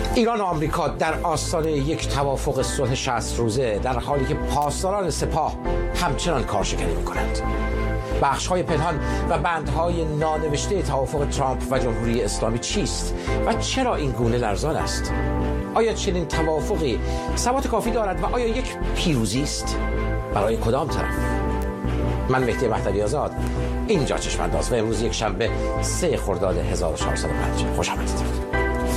ایران و آمریکا در آستانه یک توافق صلح 60 روزه در حالی که پاسداران سپاه همچنان کارشکنی می‌کنند. بخش‌های پنهان و بندهای نانوشته توافق ترامپ و جمهوری اسلامی چیست و چرا این گونه لرزان است؟ آیا چنین توافقی ثبات کافی دارد و آیا یک پیروزی است؟ برای کدام طرف؟ من مهدی مهدوی آزاد، اینجا چشم‌انداز و امروز یک شنبه 3 خرداد 1450. خوش آمدید.